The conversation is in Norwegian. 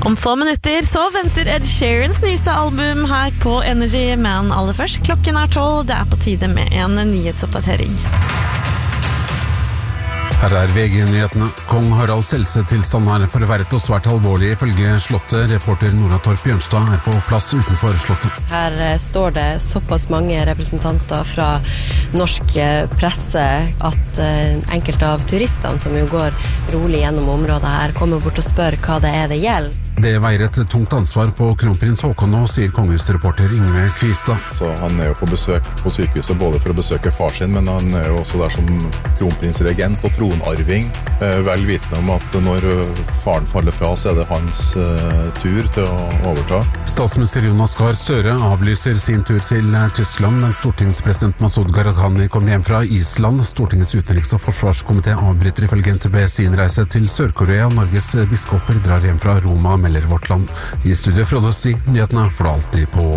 Om få minutter så venter Ed Sheerans nyeste album her på Energy, men aller først, klokken 12, det på tide med en nyhetsoppdatering. Her VG-nyhetene. Kong Haralds helsetilstand forverret og svært alvorlig ifølge Slottet. Reporter Nora Torp Bjørnstad på plass utenfor Slottet. Her står det såpass mange representanter fra norsk presse at enkelte av turistene som jo går rolig gjennom området her kommer bort og spør hva det det gjelder. Det veier et tungt ansvar på kronprins Håkon nå, sier kongehusreporter Ingve Kvistad. Så han jo på besøk på sykehuset både for å besøke far sin, men han jo også der som kronprinsregent og tronarving. Vel vitende om at når faren faller fra, så det hans tur til å overta. Statsminister Jonas Gahr Støre avlyser sin tur til Tyskland, men stortingspresident Masud Gharahkhani kommer hjem fra Island. Stortingets utenriks- og forsvarskomité avbryter ifølge NTB sin reise til Sør-Korea. Norges biskoper drar hjem fra Roma, melder Vårt Land. I studio Frode Stig, nyhetene for alltid på